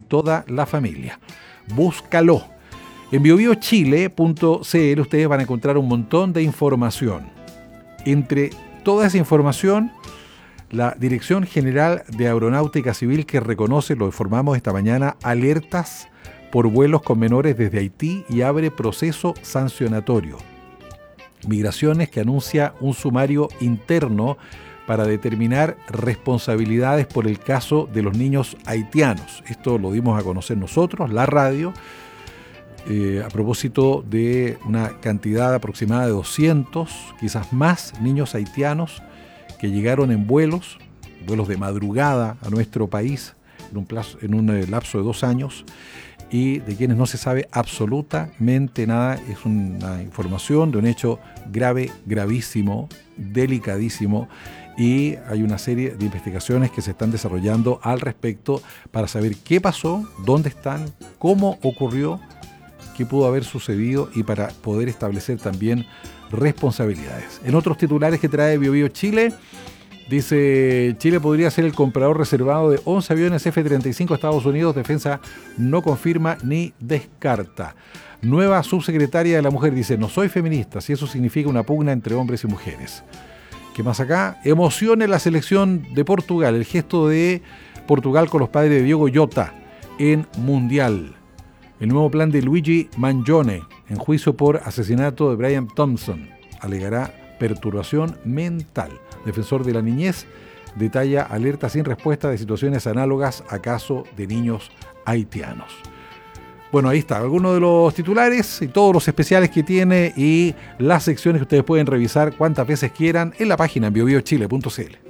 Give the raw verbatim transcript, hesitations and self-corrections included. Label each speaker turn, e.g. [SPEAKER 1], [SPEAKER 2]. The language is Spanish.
[SPEAKER 1] toda la familia. Búscalo. En bio bio chile punto c l ustedes van a encontrar un montón de información. Entre toda esa información, la Dirección General de Aeronáutica Civil, que reconoce, lo informamos esta mañana, alertas por vuelos con menores desde Haití y abre proceso sancionatorio. Migraciones, que anuncia un sumario interno para determinar responsabilidades por el caso de los niños haitianos. Esto lo dimos a conocer nosotros, la radio, eh, a propósito de una cantidad aproximada de doscientos, quizás más, niños haitianos que llegaron en vuelos, vuelos de madrugada a nuestro país en un, plazo, en un eh, lapso de dos años, y de quienes no se sabe absolutamente nada. Es una información de un hecho grave, gravísimo, delicadísimo, y hay una serie de investigaciones que se están desarrollando al respecto para saber qué pasó, dónde están, cómo ocurrió, qué pudo haber sucedido y para poder establecer también responsabilidades. En otros titulares que trae Bio Bio Chile, dice: Chile podría ser el comprador reservado de once aviones F treinta y cinco a Estados Unidos. Defensa no confirma ni descarta. Nueva subsecretaria de la Mujer dice: no soy feminista, si eso significa una pugna entre hombres y mujeres. ¿Qué más acá? Emoción en la selección de Portugal. El gesto de Portugal con los padres de Diogo Jota en Mundial. El nuevo plan de Luigi Mangione en juicio por asesinato de Brian Thompson. Alegará perturbación mental. Defensor de la niñez detalla alerta sin respuesta de situaciones análogas a caso de niños haitianos. Bueno, ahí está, algunos de los titulares y todos los especiales que tiene y las secciones que ustedes pueden revisar cuantas veces quieran en la página en bio bio chile punto c l.